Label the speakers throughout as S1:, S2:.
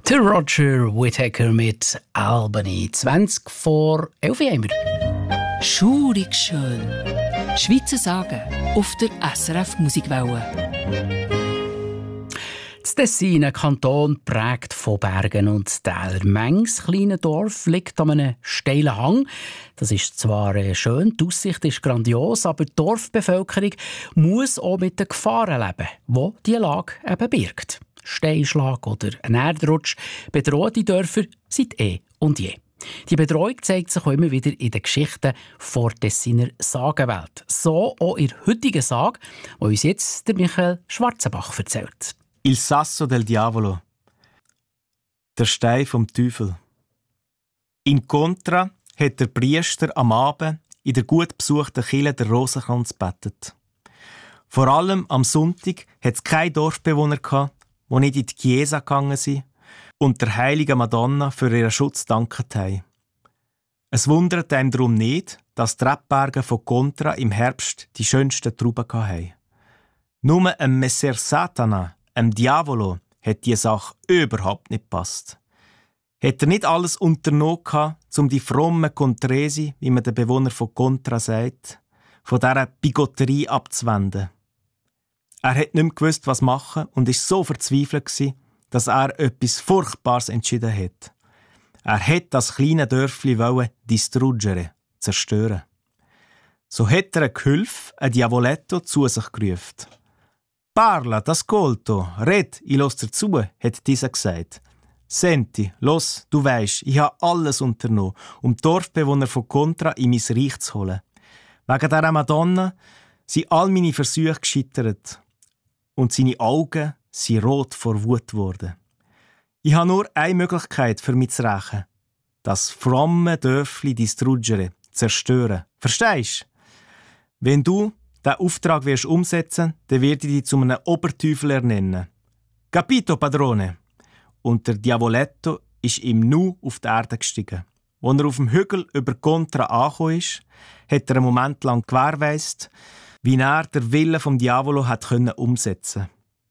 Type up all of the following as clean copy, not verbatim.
S1: Der Roger Whittaker mit Albany. 20 vor 11 haben wir.
S2: Schurig schön. Schweizer Sagen auf der SRF Musikwelle.
S1: Das Tessin, ein Kanton, prägt von Bergen und Tälern. Manches kleine Dorf liegt an einem steilen Hang. Das ist zwar schön, die Aussicht ist grandios, aber die Dorfbevölkerung muss auch mit den Gefahren leben, die diese Lage eben birgt. Steinschlag oder ein Erdrutsch bedrohen die Dörfer seit und je. Die Bedrohung zeigt sich auch immer wieder in den Geschichten vor Tessiner Sagenwelt. So auch in der heutigen Sage, die uns jetzt der Michael Schwarzenbach erzählt.
S3: Il Sasso del Diavolo. Der Stein vom Teufel. In Contra hat der Priester am Abend in der gut besuchten Kirche der Rosenkranz gebetet. Vor allem am Sonntag hat es keine Dorfbewohner gehabt, die nicht in die Chiesa gegangen sind und der heiligen Madonna für ihren Schutz dankt haben. Es wundert einem darum nicht, dass die Rebberge von Contra im Herbst die schönsten Trauben hatten. Nur ein Messer Satana, einem Diavolo, hat diese Sache überhaupt nicht gepasst. Hat er nicht alles unternommen gehabt, um die frommen Contresi, wie man den Bewohner von Contra sagt, von dieser Bigotterie abzuwenden? Er hat nicht mehr gewusst, was machen und war so verzweifelt, dass er etwas Furchtbares entschieden hat. Er wollte das kleine Dörfli distruggere, zerstören. So hat er einen Gehilf, ein Diavoletto, zu sich gerufen. «Parla, t'ascolto, red, ich los dir zu», hat dieser gesagt. «Senti, los, du weisst, ich habe alles unternommen, um die Dorfbewohner von Contra in mein Reich zu holen. Wegen dieser Madonna sind all meine Versuche gescheitert. Und seine Augen sind rot vor Wut geworden. Ich habe nur eine Möglichkeit für mich zu rächen. Das fromme Dörfli distruggere, zerstören. Verstehst du? Wenn du diesen Auftrag wirst umsetzen, dann werde ich dich zu einem Oberteufel ernennen. Capito, Padrone? Und der Diavoletto ist im Nu auf die Erde gestiegen. Als er auf dem Hügel über Contra angekommen ist, hat er einen Moment lang gewährleistet, wie er den Willen vom Diavolo hat umsetzen.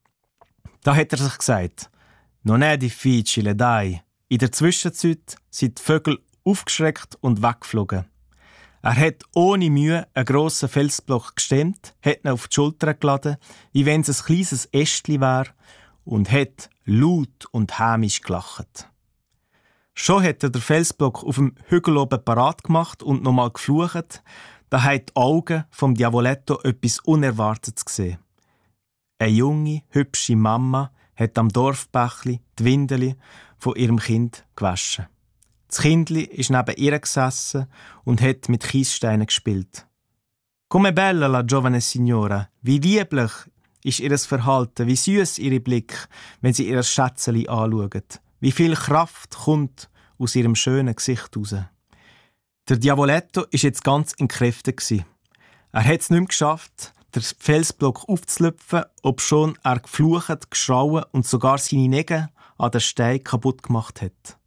S3: Da hat er sich gesagt, «Non è difficile, dai». In der Zwischenzeit sind die Vögel aufgeschreckt und weggeflogen. Er hat ohne Mühe einen grossen Felsblock gestemmt, hat ihn auf die Schulter geladen, wie wenn es ein kleines Ästchen wäre, und hat laut und hämisch gelacht. Schon hat er den Felsblock auf dem Hügel oben parat gemacht und nochmal geflucht. Da haben die Augen vom Diavoletto etwas Unerwartetes gesehen. Eine junge, hübsche Mama hat am Dorfbächli die Windeli von ihrem Kind gewaschen. Das Kindli ist neben ihr gesessen und hat mit Kiessteinen gespielt. «Come bella la giovane signora!» Wie lieblich ist ihr Verhalten, wie süß ihre Blick, wenn sie ihr Schätzeli anschaut. Wie viel Kraft kommt aus ihrem schönen Gesicht raus. Der Diavoletto war jetzt ganz in Kräften. Er hat es nicht mehr geschafft, den Felsblock aufzulüpfen, obschon er geflucht, geschrauen und sogar seine Nägel an den Stein kaputt gemacht hat.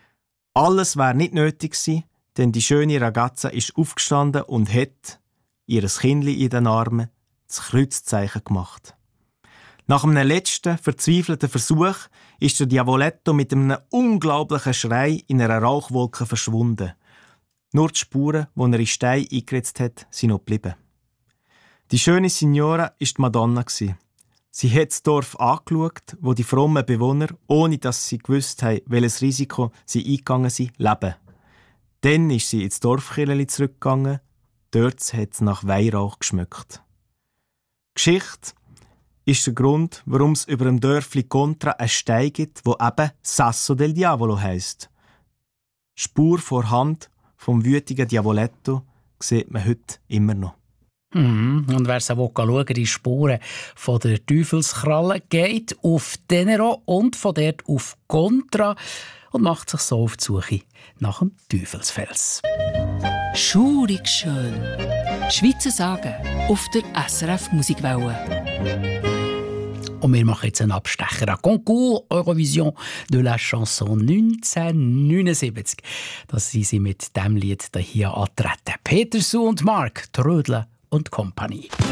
S3: Alles wäre nicht nötig gewesen, denn die schöne Ragazza ist aufgestanden und hat, ihr Kindli in den Armen, das Kreuzzeichen gemacht. Nach einem letzten, verzweifelten Versuch ist der Diavoletto mit einem unglaublichen Schrei in einer Rauchwolke verschwunden. Nur die Spuren, die er in Stein eingeritzt hat, sind noch geblieben. Die schöne Signora war die Madonna. Sie hat das Dorf angeschaut, wo die frommen Bewohner, ohne dass sie gewusst haben, welches Risiko sie eingegangen sind, leben. Dann ist sie ins Dorfkirchli zurückgegangen. Dort hat es nach Weihrauch geschmeckt. Geschichte ist der Grund, warum es über dem Dörfli Contra einen Stein gibt, der eben Sasso del Diavolo heisst. Spur vor Hand vom wütigen Diavoletto sieht man heute immer noch.
S1: Und wer schauen die Spuren von der Teufelskralle geht auf Tenero und von dort auf Contra und macht sich so auf die Suche nach dem Teufelsfels.
S2: Schurig schön. Schweizer Sagen auf der SRF Musikwelle.
S1: Und wir machen jetzt einen Abstecher an Concours Eurovision de la Chanson 1979. Das sind sie mit dem Lied hier antreten. Peter Su und Mark Trödler und Company.